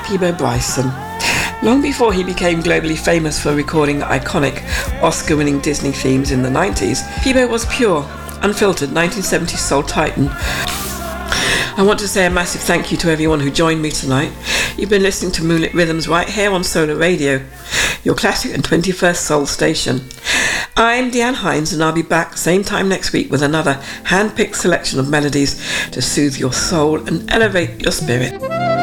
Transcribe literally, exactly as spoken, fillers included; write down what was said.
Peabo Bryson. Long before he became globally famous for recording iconic Oscar-winning Disney themes in the nineties, Peabo was pure, unfiltered nineteen seventies soul titan. I want to say a massive thank you to everyone who joined me tonight. You've been listening to Moonlit Rhythms right here on Solar Radio, your classic and twenty-first soul station. I'm Deanne Hines, and I'll be back same time next week with another hand-picked selection of melodies to soothe your soul and elevate your spirit.